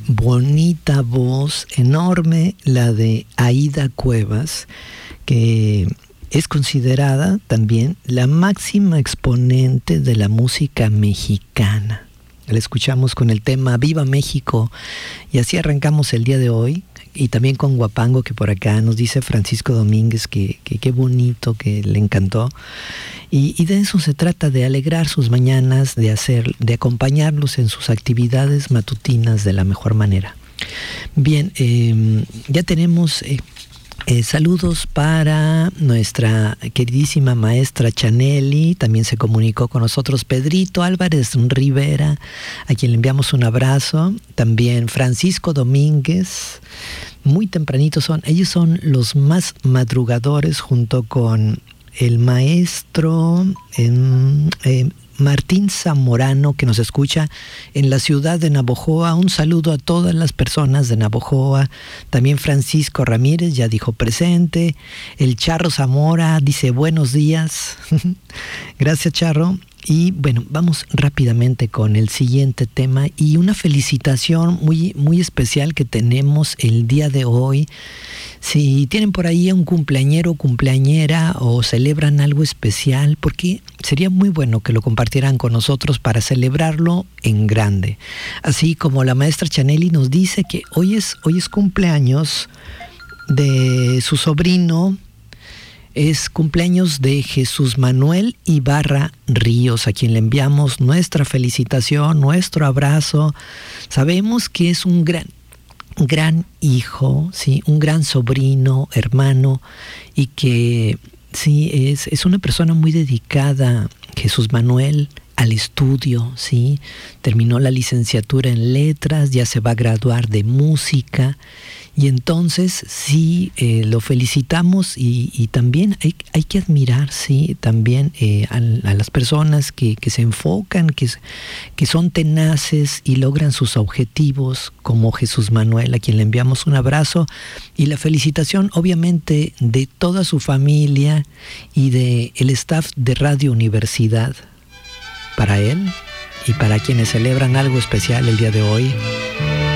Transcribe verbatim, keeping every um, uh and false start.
bonita voz, enorme, la de Aída Cuevas, que es considerada también la máxima exponente de la música mexicana. La escuchamos con el tema Viva México y así arrancamos el día de hoy. Y también con Guapango, que por acá nos dice Francisco Domínguez que qué bonito, que le encantó. Y, y de eso se trata, de alegrar sus mañanas, de hacer, de acompañarlos en sus actividades matutinas de la mejor manera. Bien, eh, ya tenemos eh, eh, saludos para nuestra queridísima maestra Chanelli. También se comunicó con nosotros Pedrito Álvarez Rivera, a quien le enviamos un abrazo. También Francisco Domínguez. Muy tempranitos son, ellos son los más madrugadores, junto con el maestro eh, eh, Martín Zamorano, que nos escucha en la ciudad de Navojoa. Un saludo a todas las personas de Navojoa. También Francisco Ramírez ya dijo presente. El Charro Zamora dice buenos días. Gracias, Charro. Y bueno, vamos rápidamente con el siguiente tema y una felicitación muy, muy especial que tenemos el día de hoy. Si tienen por ahí un cumpleañero o cumpleañera o celebran algo especial, porque sería muy bueno que lo compartieran con nosotros para celebrarlo en grande. Así como la maestra Chanelli nos dice que hoy es, hoy es cumpleaños de su sobrino. Es cumpleaños de Jesús Manuel Ibarra Ríos, a quien le enviamos nuestra felicitación, nuestro abrazo. Sabemos que es un gran, gran hijo, ¿sí? Un gran sobrino, hermano, y que sí, es, es una persona muy dedicada, Jesús Manuel, al estudio, ¿sí? Terminó la licenciatura en letras, ya se va a graduar de música. Y entonces sí, eh, lo felicitamos y, y también hay, hay que admirar, sí, también eh, a, a las personas que, que se enfocan, que, que son tenaces y logran sus objetivos, como Jesús Manuel, a quien le enviamos un abrazo y la felicitación obviamente de toda su familia y de el staff de Radio Universidad para él y para quienes celebran algo especial el día de hoy.